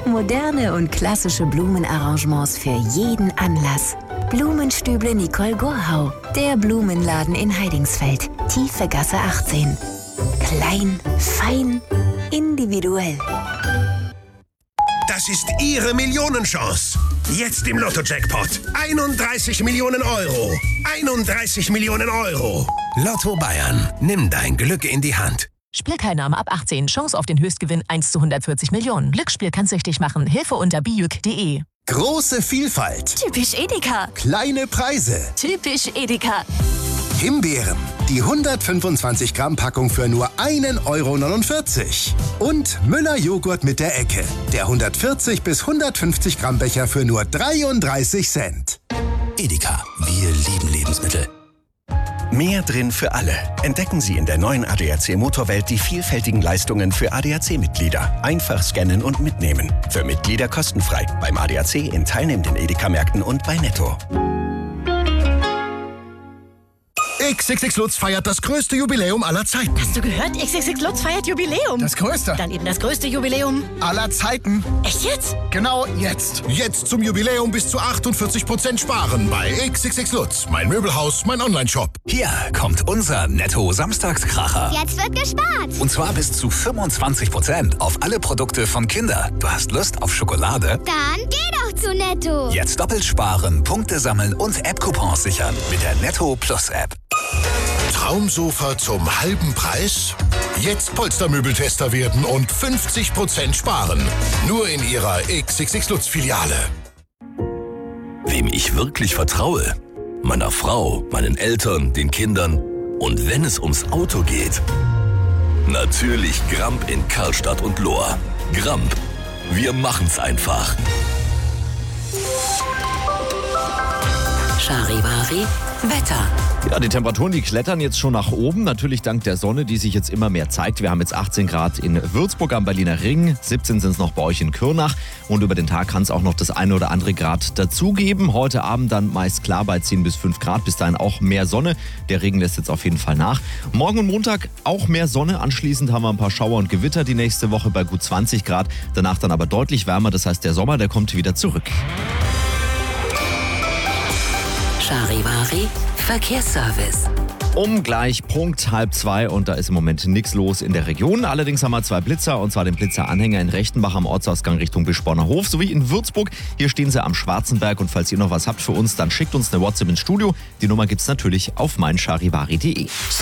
Moderne und klassische Blumenarrangements für jeden Anlass. Blumenstüble Nicole Gorhau. Der Blumenladen in Heidingsfeld. Tiefe Gasse 18. Klein, fein, individuell. Das ist Ihre Millionenchance. Jetzt im Lotto-Jackpot. 31 Millionen Euro. 31 Millionen Euro. Lotto Bayern. Nimm dein Glück in die Hand. Spielteilnahme ab 18. Chance auf den Höchstgewinn 1 zu 140 Millionen. Glücksspiel kann süchtig machen. Hilfe unter bijuk.de. Große Vielfalt. Typisch Edeka. Kleine Preise. Typisch Edeka. Himbeeren. Die 125 Gramm Packung für nur 1,49 €. Und Müller Joghurt mit der Ecke. Der 140 bis 150 Gramm Becher für nur 33 Cent. Edeka. Wir lieben Lebensmittel. Mehr drin für alle. Entdecken Sie in der neuen ADAC Motorwelt die vielfältigen Leistungen für ADAC-Mitglieder. Einfach scannen und mitnehmen. Für Mitglieder kostenfrei. Beim ADAC in teilnehmenden Edeka-Märkten und bei Netto. XXX Lutz feiert das größte Jubiläum aller Zeiten. Hast du gehört? XXX Lutz feiert Jubiläum. Das größte? Dann eben das größte Jubiläum Aller Zeiten. Echt jetzt? Genau jetzt. Jetzt zum Jubiläum bis zu 48% sparen bei XXX Lutz. Mein Möbelhaus, mein Onlineshop. Hier kommt unser Netto-Samstagskracher. Jetzt wird gespart. Und zwar bis zu 25% auf alle Produkte von Kinder. Du hast Lust auf Schokolade? Dann geh doch zu Netto. Jetzt doppelt sparen, Punkte sammeln und App-Coupons sichern mit der Netto Plus App. Traumsofa zum halben Preis? Jetzt Polstermöbeltester werden und 50% sparen. Nur in Ihrer XXX Lutz Filiale. Wem ich wirklich vertraue? Meiner Frau, meinen Eltern, den Kindern. Und wenn es ums Auto geht? Natürlich Gramp in Karlstadt und Lohr. Gramp. Wir machen's einfach. Charivari Wetter. Ja, die Temperaturen, die klettern jetzt schon nach oben. Natürlich dank der Sonne, die sich jetzt immer mehr zeigt. Wir haben jetzt 18 Grad in Würzburg am Berliner Ring. 17 sind es noch bei euch in Kürnach. Und über den Tag kann es auch noch das eine oder andere Grad dazugeben. Heute Abend dann meist klar bei 10 bis 5 Grad. Bis dahin auch mehr Sonne. Der Regen lässt jetzt auf jeden Fall nach. Morgen und Montag auch mehr Sonne. Anschließend haben wir ein paar Schauer und Gewitter die nächste Woche bei gut 20 Grad. Danach dann aber deutlich wärmer. Das heißt, der Sommer, der kommt wieder zurück. Charivari Verkehrsservice. Um gleich Punkt 1:30 und da ist im Moment nichts los in der Region. Allerdings haben wir 2 Blitzer, und zwar den Blitzeranhänger in Rechtenbach am Ortsausgang Richtung Bischborner Hof sowie in Würzburg. Hier stehen sie am Schwarzenberg, und falls ihr noch was habt für uns, dann schickt uns eine WhatsApp ins Studio. Die Nummer gibt's natürlich auf meincharivari.de.